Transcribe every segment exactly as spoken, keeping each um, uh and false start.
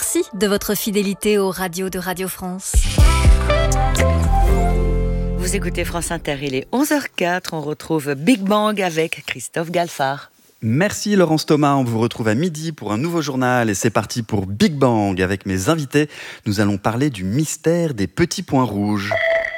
Merci de votre fidélité aux radios de Radio France. Vous écoutez France Inter, il est onze heures quatre, on retrouve Big Bang avec Christophe Galfard. Merci Laurence Thomas, on vous retrouve à midi pour un nouveau journal et c'est parti pour Big Bang. Avec mes invités, nous allons parler du mystère des petits points rouges.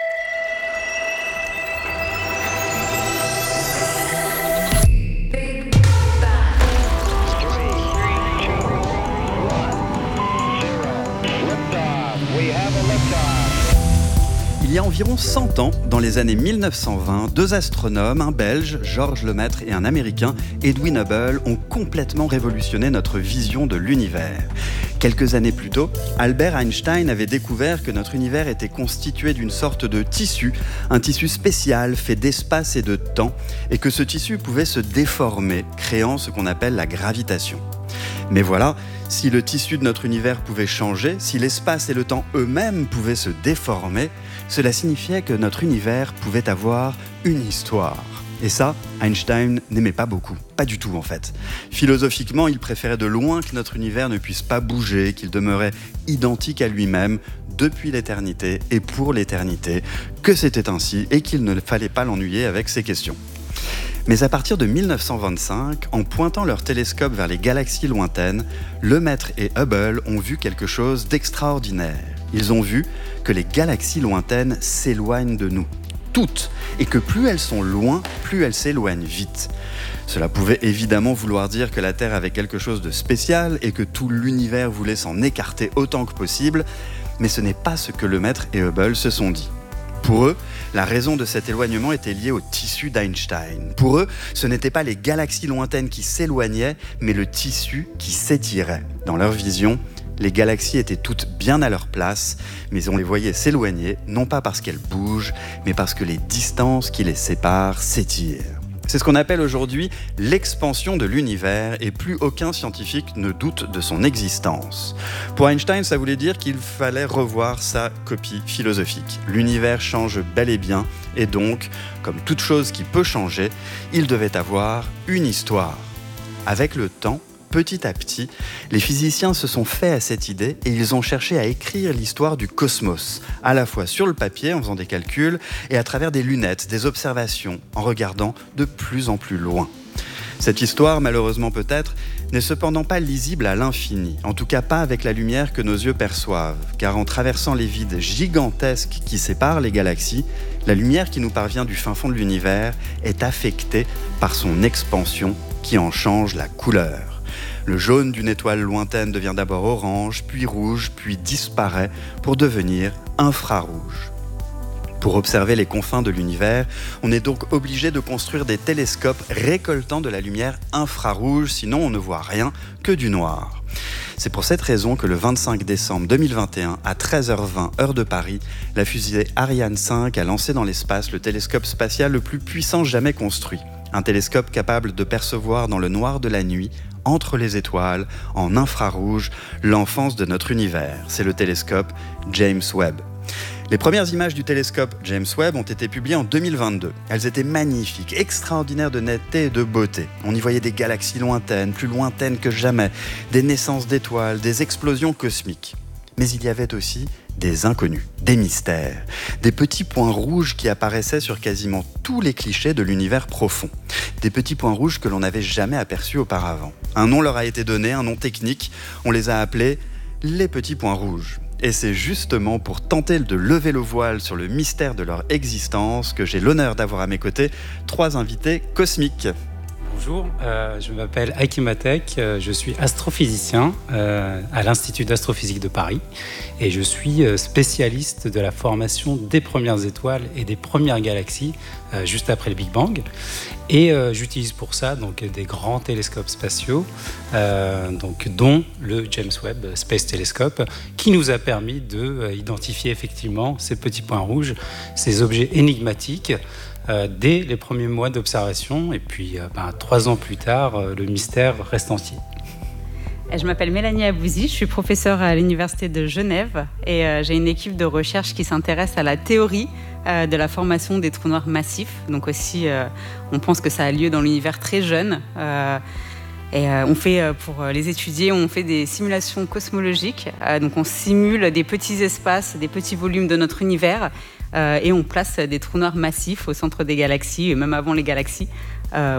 Il y a environ cent ans, dans les années mille neuf cent vingt, deux astronomes, un Belge, Georges Lemaître, et un Américain, Edwin Hubble, ont complètement révolutionné notre vision de l'univers. Quelques années plus tôt, Albert Einstein avait découvert que notre univers était constitué d'une sorte de tissu, un tissu spécial fait d'espace et de temps, et que ce tissu pouvait se déformer, créant ce qu'on appelle la gravitation. Mais voilà, si le tissu de notre univers pouvait changer, si l'espace et le temps eux-mêmes pouvaient se déformer, cela signifiait que notre univers pouvait avoir une histoire. Et ça, Einstein n'aimait pas beaucoup, pas du tout en fait. Philosophiquement, il préférait de loin que notre univers ne puisse pas bouger, qu'il demeurait identique à lui-même depuis l'éternité et pour l'éternité, que c'était ainsi et qu'il ne fallait pas l'ennuyer avec ces questions. Mais à partir de mille neuf cent vingt-cinq, en pointant leur télescope vers les galaxies lointaines, Lemaître et Hubble ont vu quelque chose d'extraordinaire. Ils ont vu que les galaxies lointaines s'éloignent de nous, toutes, et que plus elles sont loin, plus elles s'éloignent vite. Cela pouvait évidemment vouloir dire que la Terre avait quelque chose de spécial et que tout l'univers voulait s'en écarter autant que possible, mais ce n'est pas ce que Lemaître et Hubble se sont dit. Pour eux, la raison de cet éloignement était liée au tissu d'Einstein. Pour eux, ce n'étaient pas les galaxies lointaines qui s'éloignaient, mais le tissu qui s'étirait. Dans leur vision, les galaxies étaient toutes bien à leur place, mais on les voyait s'éloigner, non pas parce qu'elles bougent, mais parce que les distances qui les séparent s'étirent. C'est ce qu'on appelle aujourd'hui l'expansion de l'univers et plus aucun scientifique ne doute de son existence. Pour Einstein, ça voulait dire qu'il fallait revoir sa copie philosophique. L'univers change bel et bien et donc, comme toute chose qui peut changer, il devait avoir une histoire. Avec le temps, petit à petit, les physiciens se sont faits à cette idée et ils ont cherché à écrire l'histoire du cosmos, à la fois sur le papier en faisant des calculs et à travers des lunettes, des observations, en regardant de plus en plus loin. Cette histoire, malheureusement peut-être, n'est cependant pas lisible à l'infini, en tout cas pas avec la lumière que nos yeux perçoivent, car en traversant les vides gigantesques qui séparent les galaxies, la lumière qui nous parvient du fin fond de l'univers est affectée par son expansion qui en change la couleur. Le jaune d'une étoile lointaine devient d'abord orange, puis rouge, puis disparaît pour devenir infrarouge. Pour observer les confins de l'univers, on est donc obligé de construire des télescopes récoltant de la lumière infrarouge, sinon on ne voit rien que du noir. C'est pour cette raison que le vingt-cinq décembre deux mille vingt et un, à treize heures vingt, heure de Paris, la fusée Ariane cinq a lancé dans l'espace le télescope spatial le plus puissant jamais construit. Un télescope capable de percevoir dans le noir de la nuit, entre les étoiles, en infrarouge, l'enfance de notre univers. C'est le télescope James Webb. Les premières images du télescope James Webb ont été publiées en deux mille vingt-deux. Elles étaient magnifiques, extraordinaires de netteté et de beauté. On y voyait des galaxies lointaines, plus lointaines que jamais, des naissances d'étoiles, des explosions cosmiques. Mais il y avait aussi des inconnus, des mystères, des petits points rouges qui apparaissaient sur quasiment tous les clichés de l'univers profond. Des petits points rouges que l'on n'avait jamais aperçus auparavant. Un nom leur a été donné, un nom technique, on les a appelés les petits points rouges. Et c'est justement pour tenter de lever le voile sur le mystère de leur existence que j'ai l'honneur d'avoir à mes côtés trois invités cosmiques. Bonjour, euh, je m'appelle Hakim Atek, euh, je suis astrophysicien euh, à l'Institut d'astrophysique de Paris et je suis euh, spécialiste de la formation des premières étoiles et des premières galaxies euh, juste après le Big Bang. Et euh, j'utilise pour ça donc, des grands télescopes spatiaux, euh, donc, dont le James Webb Space Telescope, qui nous a permis d'identifier euh, effectivement ces petits points rouges, ces objets énigmatiques, Euh, dès les premiers mois d'observation. Et puis, euh, ben, trois ans plus tard, euh, le mystère reste entier. Je m'appelle Mélanie Abouzi, je suis professeure à l'Université de Genève et euh, j'ai une équipe de recherche qui s'intéresse à la théorie euh, de la formation des trous noirs massifs. Donc aussi, euh, on pense que ça a lieu dans l'univers très jeune. Euh, Et euh, on fait, euh, pour les étudier, on fait des simulations cosmologiques. Euh, donc on simule des petits espaces, des petits volumes de notre univers euh, et on place des trous noirs massifs au centre des galaxies et même avant les galaxies. Euh,